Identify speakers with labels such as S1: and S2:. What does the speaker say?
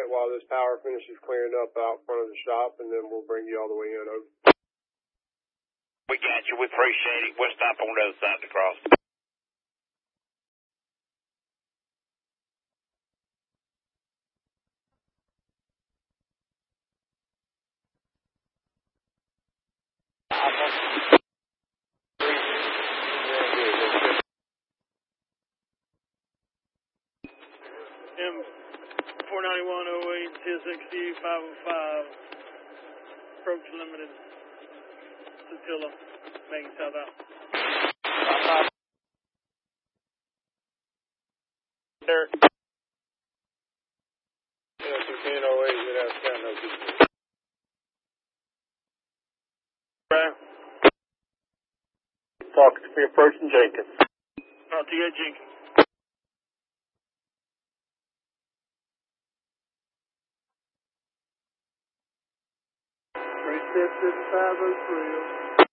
S1: overnight while this power finishes clearing up out front of the shop, and then we'll bring you all the way in. Over.
S2: We got you. We appreciate it. We'll stop on the other side of the cross.
S3: M49108 TSXD 505. Approach limited. Satilla. Making south out.
S1: Dirt. Yeah, 1508, you'd have to no people.
S3: Right.
S1: Talk to me approaching Jenkins.
S3: Out to you, Jenkins.
S1: 36503.